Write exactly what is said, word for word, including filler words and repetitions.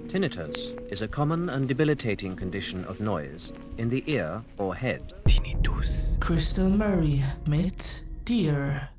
Tinnitus is a common and debilitating condition of noise in the ear or head. Tinnitus. Crystal Murray mit Dear.